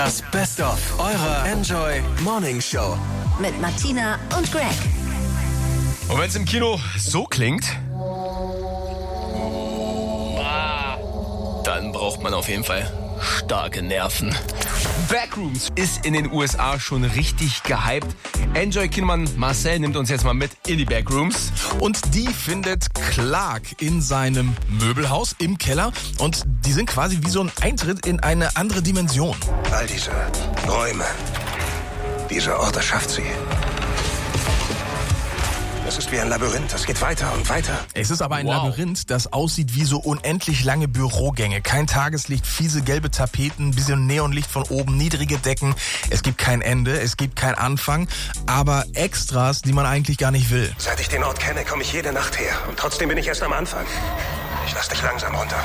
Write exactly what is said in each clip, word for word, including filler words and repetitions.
Das Best-of eurer Enjoy Morning Show. Mit Martina und Greg. Und wenn es im Kino so klingt, dann braucht man auf jeden Fall starke Nerven. Backrooms ist in den U S A schon richtig gehypt. Enjoy-Kinomann Marcel nimmt uns jetzt mal mit in die Backrooms. Und die findet Clark in seinem Möbelhaus im Keller. Und die sind quasi wie so ein Eintritt in eine andere Dimension. All diese Räume, diese Orte schafft sie. Es ist wie ein Labyrinth, es geht weiter und weiter. Es ist aber ein Wow. Labyrinth, das aussieht wie so unendlich lange Bürogänge. Kein Tageslicht, fiese gelbe Tapeten, bisschen Neonlicht von oben, niedrige Decken. Es gibt kein Ende, es gibt keinen Anfang, aber Extras, die man eigentlich gar nicht will. Seit ich den Ort kenne, komme ich jede Nacht her. Und trotzdem bin ich erst am Anfang. Ich lass dich langsam runter.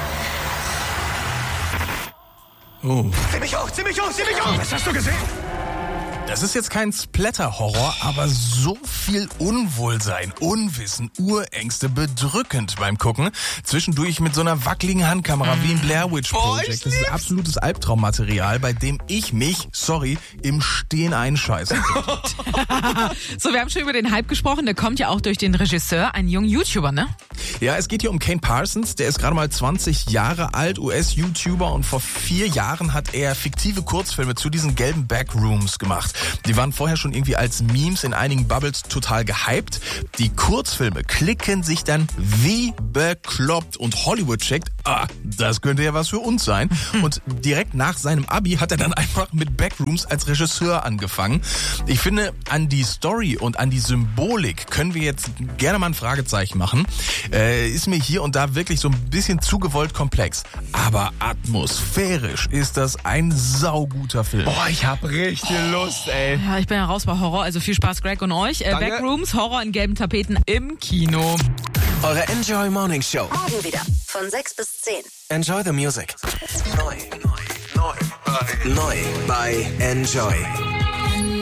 Oh. Zieh mich hoch, zieh mich hoch, zieh mich hoch! Was hast du gesehen? Das ist jetzt kein Splatter-Horror, aber so viel Unwohlsein, Unwissen, Urängste, bedrückend beim Gucken. Zwischendurch mit so einer wackeligen Handkamera wie im Blair Witch Project. Das ist absolutes Albtraummaterial, bei dem ich mich, sorry, im Stehen einscheißen könnte. So, wir haben schon über den Hype gesprochen. Der kommt ja auch durch den Regisseur, einen jungen YouTuber, ne? Ja, es geht hier um Kane Parsons. Der ist gerade mal zwanzig Jahre alt, U S-YouTuber, und vor vier Jahren hat er fiktive Kurzfilme zu diesen gelben Backrooms gemacht. Die waren vorher schon irgendwie als Memes in einigen Bubbles total gehypt. Die Kurzfilme klicken sich dann wie bekloppt und Hollywood checkt, ah, das könnte ja was für uns sein. Und direkt nach seinem Abi hat er dann einfach mit Backrooms als Regisseur angefangen. Ich finde, an die Story und an die Symbolik können wir jetzt gerne mal ein Fragezeichen machen. Äh, ist mir hier und da wirklich so ein bisschen zu gewollt komplex. Aber atmosphärisch ist das ein sauguter Film. Boah, ich hab richtig Lust, ey. Ja, ich bin ja raus bei Horror, also viel Spaß, Greg und euch. Äh, Danke. Backrooms, Horror in gelben Tapeten im Kino. Eure Enjoy Morning Show. Morgen wieder von sechs bis zehn. Enjoy the music. Neu, neu, neu. Neu bei Enjoy.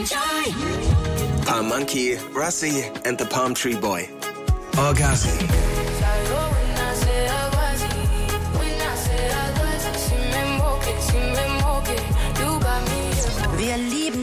Palm Monkey, Rusty and the Palm Tree Boy. Orgassi.